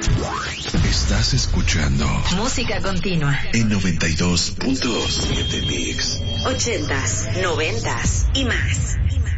Estás escuchando Música Continua en 92.7 Mix. 80s, 90s y más.